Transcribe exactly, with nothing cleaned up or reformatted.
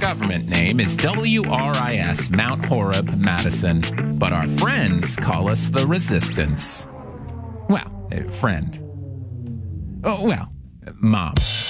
government name is W R I S Mount Horeb, Madison, but our friends call us the Resistance. Well, uh, friend. Oh, well, Mom.